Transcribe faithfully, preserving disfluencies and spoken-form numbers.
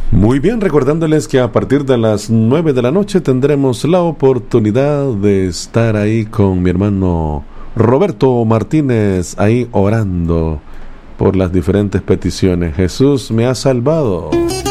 Muy bien, recordándoles que a partir de las nueve de la noche tendremos la oportunidad de estar ahí con mi hermano Roberto Martínez, ahí orando por las diferentes peticiones. Jesús me ha salvado.